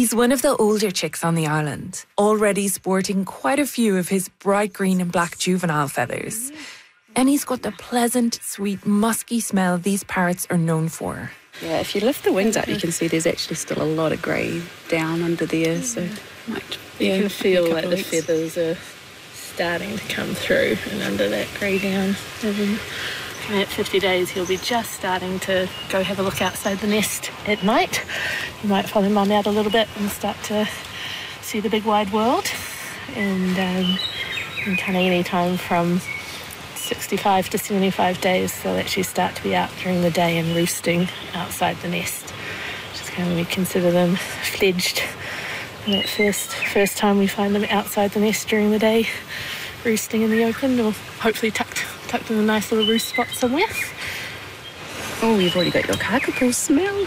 He's one of the older chicks on the island, already sporting quite a few of his bright green and black juvenile feathers. And he's got the pleasant, sweet, musky smell these parrots are known for. Yeah, if you lift the wings up, you can see there's actually still a lot of grey down under there, so you can feel that the feathers are starting to come through and under that grey down. At 50 days, he'll be just starting to go have a look outside the nest at night. You might follow Mum out a little bit and start to see the big wide world. And kind of any time from 65 to 75 days, they'll actually start to be out during the day and roosting outside the nest. Just kind of we consider them fledged. And that first time we find them outside the nest during the day, roosting in the open, or hopefully tucked in a nice little roost spot somewhere. Oh, you've already got your kakapo smell.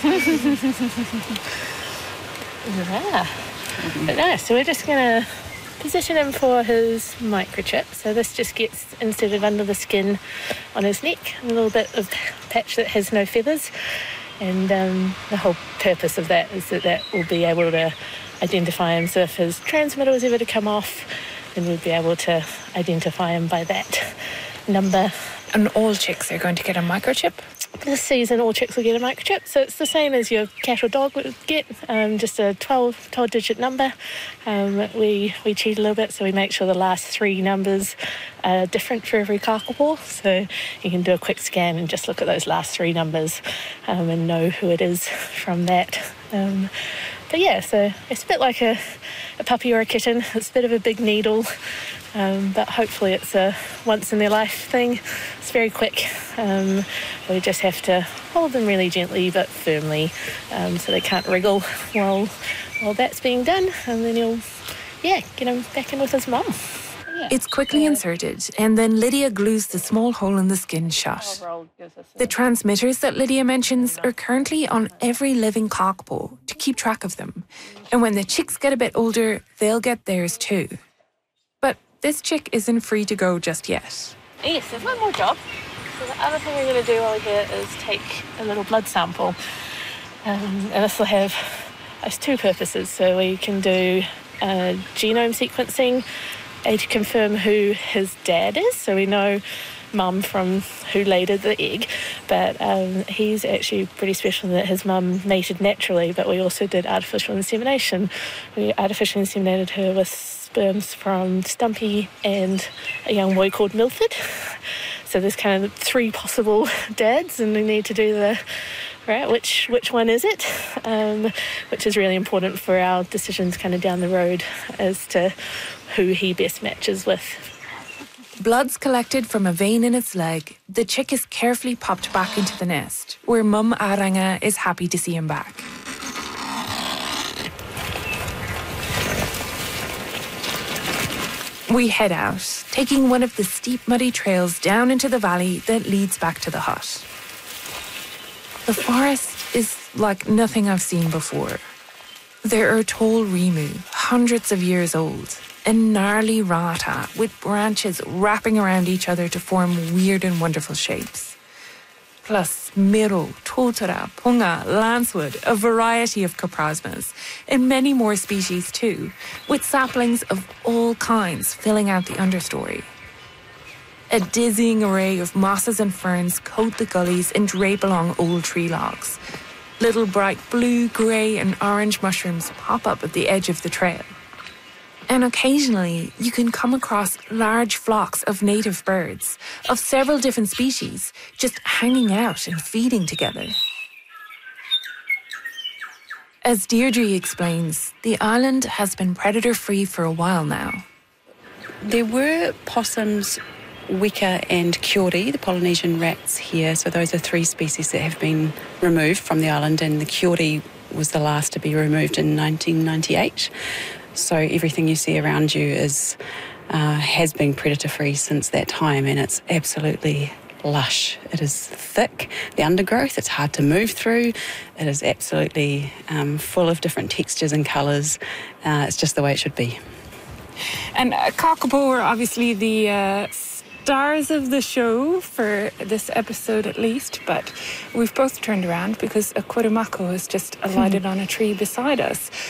Yeah. But no, so we're just going to position him for his microchip. So this just gets inserted under the skin on his neck, a little bit of patch that has no feathers. And the whole purpose of that is that will be able to identify him. So if his transmitter was ever to come off, then we'd be able to identify him by that number. And all chicks are going to get a microchip? This season, all chicks will get a microchip. So it's the same as your cat or dog would get, just a 12-digit number. We cheat a little bit, so we make sure the last three numbers are different for every kakapo. So you can do a quick scan and just look at those last three numbers and know who it is from that. But yeah, so it's a bit like a puppy or a kitten. It's a bit of a big needle, but hopefully it's a once-in-their-life thing. It's very quick. We just have to hold them really gently but firmly so they can't wriggle while that's being done. And then you'll, get him back in with his mum. It's quickly inserted, and then Lydia glues the small hole in the skin shut. The transmitters that Lydia mentions are currently on every living kakapo to keep track of them. And when the chicks get a bit older, they'll get theirs too. But this chick isn't free to go just yet. Yes, there's one more job. So the other thing we're going to do while we're here is take a little blood sample. And this will have two purposes. So we can do genome sequencing to confirm who his dad is, so we know mum from who laid the egg, but he's actually pretty special in that his mum mated naturally, but we also did artificial insemination. We artificially inseminated her with sperms from Stumpy and a young boy called Milford. So there's kind of three possible dads, and we need to do the which one is it, which is really important for our decisions kind of down the road as to who he best matches with. Blood's collected from a vein in its leg. The chick is carefully popped back into the nest, where Mum Aranga is happy to see him back. We head out, taking one of the steep muddy trails down into the valley that leads back to the hut. The forest is like nothing I've seen before. There are tall rimu, hundreds of years old, and gnarly rata with branches wrapping around each other to form weird and wonderful shapes. Plus miro, totara, punga, lancewood, a variety of coprosmas, and many more species too, with saplings of all kinds filling out the understory. A dizzying array of mosses and ferns coat the gullies and drape along old tree logs. Little bright blue, grey and orange mushrooms pop up at the edge of the trail. And occasionally, you can come across large flocks of native birds, of several different species, just hanging out and feeding together. As Deirdre explains, the island has been predator-free for a while now. There were possums, weka and kiori, the Polynesian rats here. So those are three species that have been removed from the island, and the kiori was the last to be removed in 1998. So everything you see around you has been predator-free since that time, and it's absolutely lush. It is thick, the undergrowth, it's hard to move through. It is absolutely full of different textures and colours. It's just the way it should be. And kakapo are obviously the stars of the show for this episode at least, but we've both turned around because a kurimako has just alighted on a tree beside us.